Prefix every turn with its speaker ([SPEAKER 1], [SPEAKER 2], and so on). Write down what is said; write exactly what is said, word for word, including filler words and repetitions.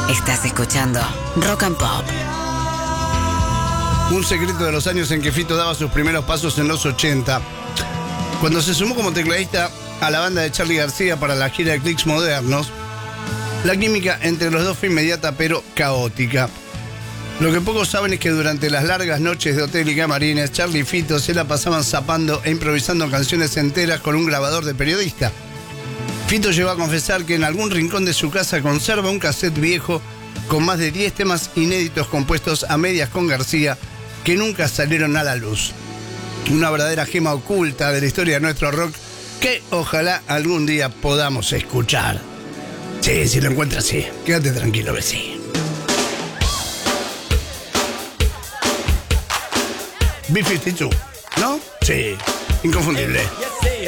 [SPEAKER 1] Estás escuchando Rock and Pop.
[SPEAKER 2] Un secreto de los años en que Fito daba sus primeros pasos en los ochenta. Cuando se sumó como tecladista a la banda de Charly García para la gira de Clicks Modernos, la química entre los dos fue inmediata pero caótica. Lo que pocos saben es que durante las largas noches de hotel y camarines, Charly y Fito se la pasaban zapando e improvisando canciones enteras con un grabador de periodista. Fito llegó a confesar que en algún rincón de su casa conserva un cassette viejo con más de diez temas inéditos compuestos a medias con García que nunca salieron a la luz. Una verdadera gema oculta de la historia de nuestro rock que ojalá algún día podamos escuchar. Sí, si lo encuentras, sí. Quédate tranquilo, que sí. B cincuenta y dos, ¿no? Sí, inconfundible.